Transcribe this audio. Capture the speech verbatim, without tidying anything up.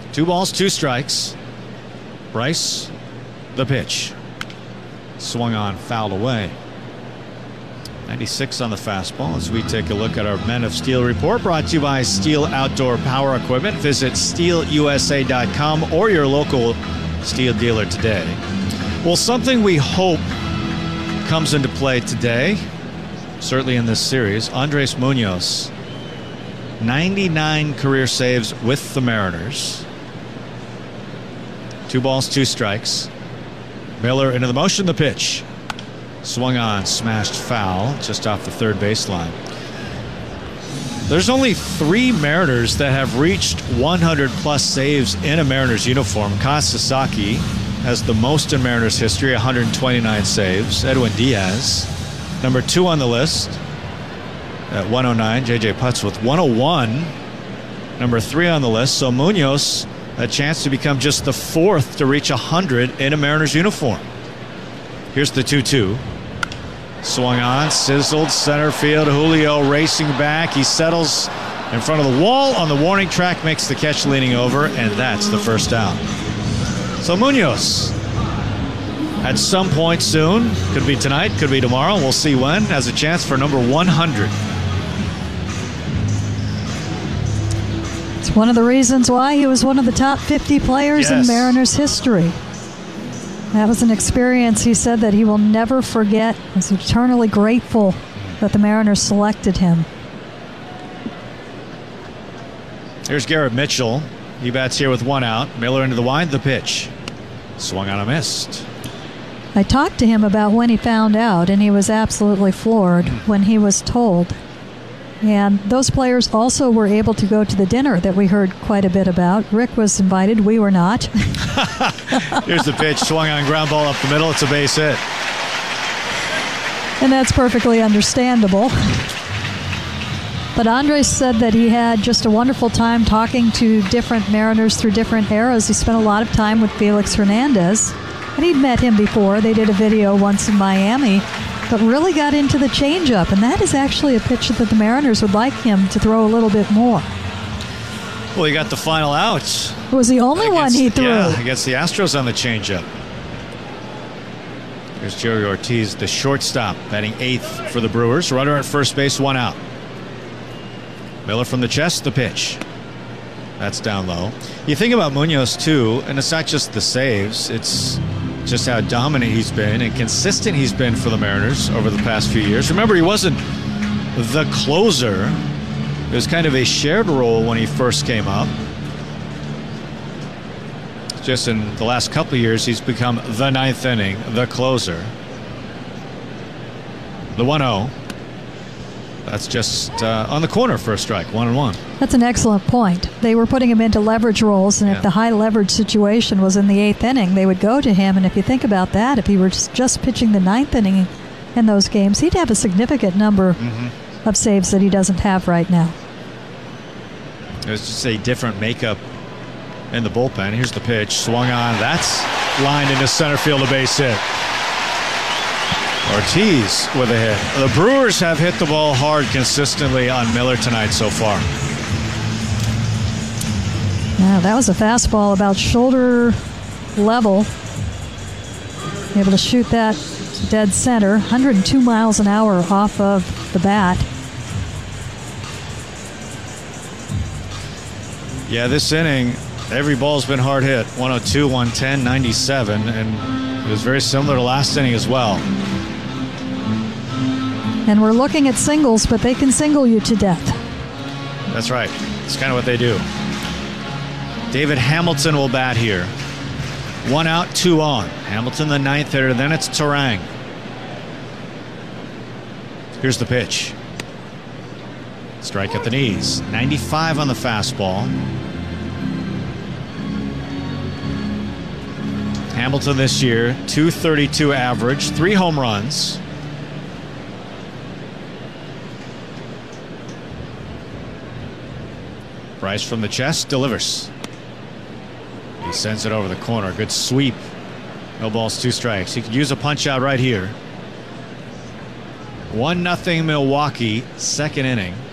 Two balls, two strikes. Bryce, the pitch. Swung on, fouled away. ninety-six on the fastball as we take a look at our Men of Steel report, brought to you by Steel Outdoor Power Equipment. Visit steel u s a dot com or your local Steel dealer today. Well, something we hope comes into play today, certainly in this series, Andres Munoz, ninety-nine career saves with the Mariners. Two balls, two strikes. Miller into the motion, the pitch. Swung on, smashed foul just off the third baseline. There's only three Mariners that have reached one hundred plus saves in a Mariners uniform. Kaz Sasaki has the most in Mariners history, one hundred twenty-nine saves. Edwin Diaz, number two on the list at one oh nine. J J Putz with one oh one, number three on the list. So Munoz, a chance to become just the fourth to reach one hundred in a Mariners uniform. Here's the two two. Swung on, sizzled, center field. Julio racing back. He settles in front of the wall on the warning track, makes the catch leaning over, and that's the first out. So Munoz, at some point soon, could be tonight, could be tomorrow, we'll see when, has a chance for number one hundred. It's one of the reasons why he was one of the top fifty players yes. in Mariners history. That was an experience, he said, that he will never forget. He's eternally grateful that the Mariners selected him. Here's Garrett Mitchell. He bats here with one out. Miller into the wind, the pitch. Swung on, a missed. I talked to him about when he found out, and he was absolutely floored when he was told. And those players also were able to go to the dinner that we heard quite a bit about. Rick was invited. We were not. Here's the pitch. Swung on, ground ball up the middle. It's a base hit. And that's perfectly understandable. But Andres said that he had just a wonderful time talking to different Mariners through different eras. He spent a lot of time with Felix Hernandez. And he'd met him before. They did a video once in Miami. But really got into the changeup, and that is actually a pitch that the Mariners would like him to throw a little bit more. Well, he got the final out. It was the only against, one he threw. Yeah, against the Astros on the changeup. Here's Jerry Ortiz, the shortstop, batting eighth for the Brewers. Runner at first base, one out. Miller from the chest, the pitch. That's down low. You think about Munoz, too, and it's not just the saves. It's just how dominant he's been and consistent he's been for the Mariners over the past few years. Remember, he wasn't the closer. It was kind of a shared role when he first came up. Just in the last couple of years, he's become the ninth inning, the closer. The one oh. That's just uh, on the corner for a strike, one and one. That's an excellent point. They were putting him into leverage roles, and yeah. if the high leverage situation was in the eighth inning, they would go to him. And if you think about that, if he were just pitching the ninth inning in those games, he'd have a significant number mm-hmm. of saves that he doesn't have right now. It's just a different makeup in the bullpen. Here's the pitch, swung on. That's lined into center field, a base hit. Ortiz with a hit. The Brewers have hit the ball hard consistently on Miller tonight so far. Yeah, that was a fastball about shoulder level. Able to shoot that dead center. one hundred two miles an hour off of the bat. Yeah, this inning, every ball's been hard hit. one oh two, one ten, ninety-seven, and it was very similar to last inning as well. And we're looking at singles, but they can single you to death. That's right. It's kind of what they do. David Hamilton will bat here. One out, two on. Hamilton the ninth hitter, then it's Turang. Here's the pitch. Strike at the knees. ninety-five on the fastball. Hamilton this year, two thirty-two average, three home runs. Bryce from the chest delivers. He sends it over the corner. Good sweep. No balls, two strikes. He could use a punch out right here. One nothing Milwaukee, second inning.